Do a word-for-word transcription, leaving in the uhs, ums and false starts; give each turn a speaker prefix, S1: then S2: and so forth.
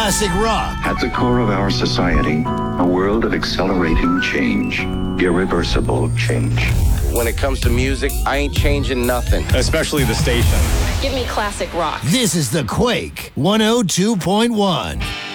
S1: classic rock.
S2: At the core of our society, a world of accelerating change, irreversible change.
S3: When it comes to music, I ain't changing nothing.
S4: Especially the station.
S5: Give me classic rock.
S1: This is The Quake one oh two point one.